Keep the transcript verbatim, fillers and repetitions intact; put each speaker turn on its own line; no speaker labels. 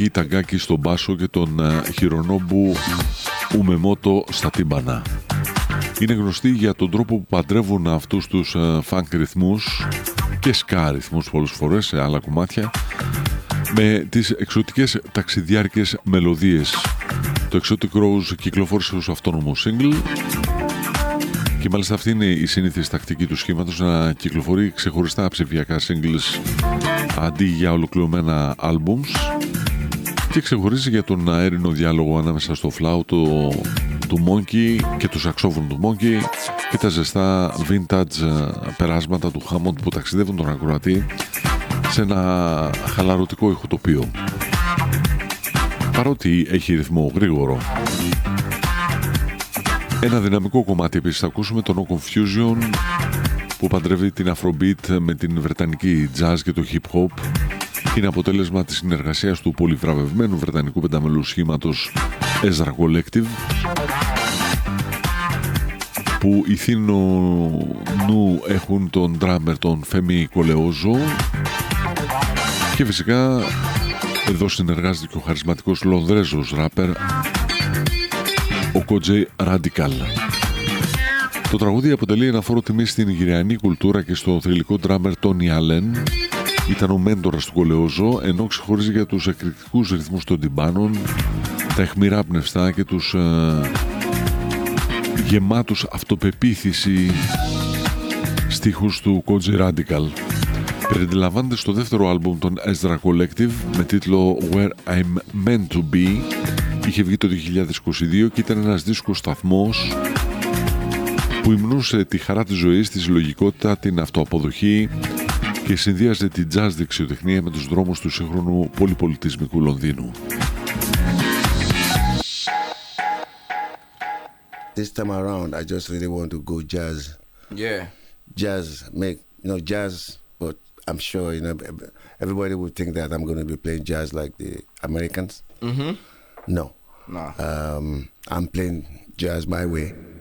Τακί Ταγκάκι στον μπάσο και τον Χιρονόμπου Ουμεμότο στα τύμπανα. Είναι γνωστοί για τον τρόπο που παντρεύουν αυτούς τους funk ρυθμούς και ska ρυθμούς πολλές φορές σε άλλα κομμάτια με τις εξωτικές ταξιδιάρικες μελωδίες. Το Exotic Rose κυκλοφόρησε ως αυτόνομο single και μάλιστα αυτή είναι η συνήθις τακτική του σχήματος, να κυκλοφορεί ξεχωριστά ψηφιακά singles αντί για ολοκληρωμένα albums, και ξεχωρίζει για τον αέρινο διάλογο ανάμεσα στο φλάουτο του Monkey και το σαξόφωνο του Monkey και τα ζεστά vintage περάσματα του Hammond που ταξιδεύουν τον ακροατή σε ένα χαλαρωτικό ηχοτοπίο, παρότι έχει ρυθμό γρήγορο. Ένα δυναμικό κομμάτι επίσης θα ακούσουμε, το No Confusion, που παντρεύει την Afrobeat με την βρετανική jazz και το hip hop και είναι αποτέλεσμα της συνεργασίας του πολυβραβευμένου βρετανικού πενταμελού σχήματος Ezra Collective, που ηθήνο νου έχουν τον drummer τον Φέμι Κολεόζο και φυσικά εδώ συνεργάζεται και ο χαρισματικός Λονδρέζος ράπερ ο Κότζεϊ Radical. Το τραγούδι αποτελεί ένα φόρο τιμή στην νιγηριανή κουλτούρα και στο θρυλικό drummer Tony Allen. Ήταν ο μέντορας του Κολεόζο, ενώ ξεχωρίζει για τους εκρηκτικούς ρυθμούς των τυμπάνων, τα αιχμηρά πνευστά και τους ε, γεμάτους αυτοπεποίθηση στίχους του Κότζεϊ Radical. Περιλαμβάνεται στο δεύτερο άλμπουμ των Ezra Collective με τίτλο Where I'm Meant to Be. Είχε βγει το δύο χιλιάδες είκοσι δύο και ήταν ένας δίσκος σταθμός που υμνούσε τη χαρά της ζωής, τη συλλογικότητα, την αυτοαποδοχή και συνδύαζε την jazz δεξιοτεχνία με τους δρόμους του σύγχρονου πολυπολιτισμικού Λονδίνου.
This time around, I just really want to go jazz.
Yeah.
Jazz, make, you know, jazz, but I'm sure, you know, everybody would think that I'm going to be playing jazz like the Americans.
Mm-hmm.
No.
Nah.
Um, I'm playing jazz my way.